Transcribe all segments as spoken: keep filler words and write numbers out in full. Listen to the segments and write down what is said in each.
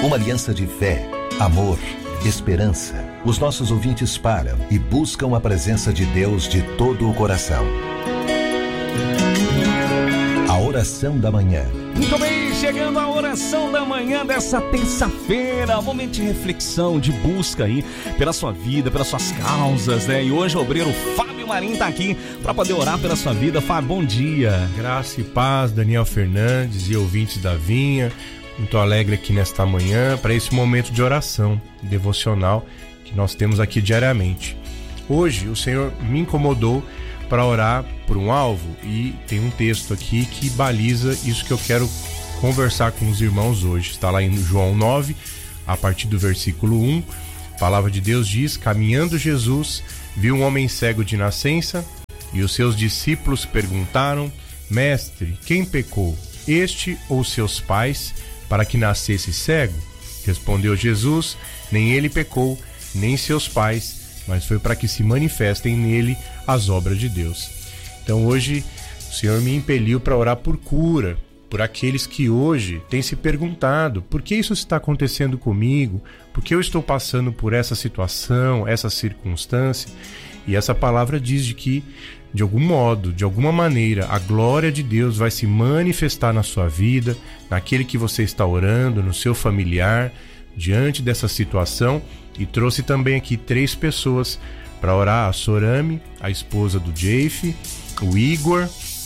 Uma aliança de fé, amor, esperança. Os nossos ouvintes param e buscam a presença de Deus de todo o coração. A oração da manhã. Muito bem, chegando a oração da manhã dessa terça-feira, momento de reflexão, de busca aí pela sua vida, pelas suas causas, né? E hoje o obreiro Fábio Marim tá aqui para poder orar pela sua vida. Fábio, bom dia. Graça e paz, Daniel Fernandes e ouvintes da Vinha. Muito alegre aqui nesta manhã para esse momento de oração devocional que nós temos aqui diariamente. Hoje o Senhor me incomodou para orar por um alvo e tem um texto aqui que baliza isso que eu quero conversar com os irmãos hoje. Está lá em João nove, a partir do versículo um. A palavra de Deus diz: caminhando Jesus, viu um homem cego de nascença e os seus discípulos perguntaram: Mestre, quem pecou, este ou seus pais, para que nascesse cego? Respondeu Jesus: nem ele pecou, nem seus pais, mas foi para que se manifestem nele as obras de Deus. Então hoje o Senhor me impeliu para orar por cura, por aqueles que hoje têm se perguntado: por que isso está acontecendo comigo? Por que eu estou passando por essa situação, essa circunstância? E essa palavra diz de que, de algum modo, de alguma maneira, a glória de Deus vai se manifestar na sua vida, naquele que você está orando, no seu familiar, diante dessa situação. E trouxe também aqui três pessoas para orar: a Sorame, a esposa do Jeff, o Igor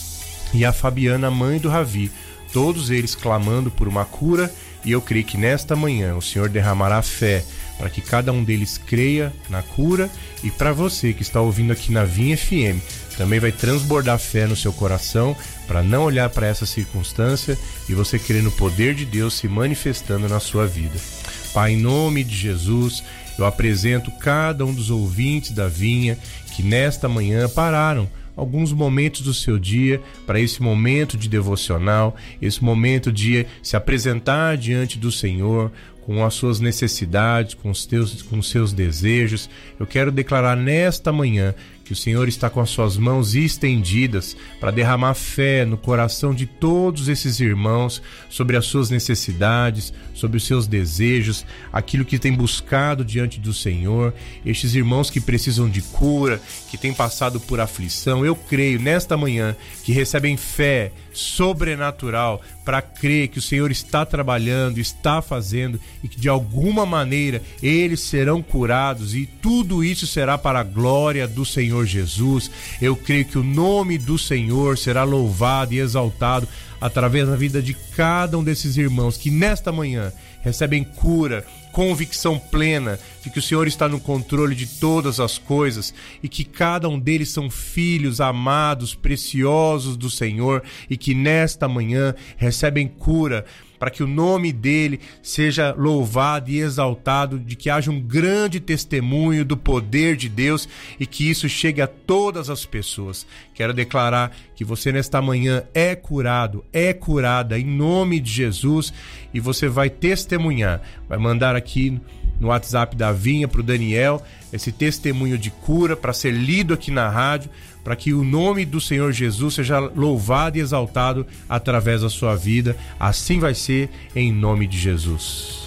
e a Fabiana, mãe do Ravi. Todos eles clamando por uma cura, e eu creio que nesta manhã o Senhor derramará fé para que cada um deles creia na cura. E para você que está ouvindo aqui na Vinha F M, também vai transbordar fé no seu coração para não olhar para essa circunstância e você crer no poder de Deus se manifestando na sua vida. Pai, em nome de Jesus, eu apresento cada um dos ouvintes da Vinha que nesta manhã pararam alguns momentos do seu dia para esse momento de devocional, esse momento de se apresentar diante do Senhor com as suas necessidades, com os teus, com os seus desejos. Eu quero declarar nesta manhã que o Senhor está com as suas mãos estendidas para derramar fé no coração de todos esses irmãos sobre as suas necessidades, sobre os seus desejos, aquilo que tem buscado diante do Senhor. Estes irmãos que precisam de cura, que têm passado por aflição, eu creio nesta manhã que recebem fé sobrenatural para crer que o Senhor está trabalhando, está fazendo e que de alguma maneira eles serão curados, e tudo isso será para a glória do Senhor Jesus. Eu creio que o nome do Senhor será louvado e exaltado através da vida de cada um desses irmãos que nesta manhã recebem cura, convicção plena de que o Senhor está no controle de todas as coisas e que cada um deles são filhos amados, preciosos do Senhor, e que nesta manhã recebem cura para que o nome dele seja louvado e exaltado, de que haja um grande testemunho do poder de Deus e que isso chegue a todas as pessoas. Quero declarar que você nesta manhã é curado, é curada em nome de Jesus, e você vai testemunhar, vai mandar aqui no WhatsApp da Vinha para o Daniel esse testemunho de cura para ser lido aqui na rádio, para que o nome do Senhor Jesus seja louvado e exaltado através da sua vida. Assim vai ser, em nome de Jesus.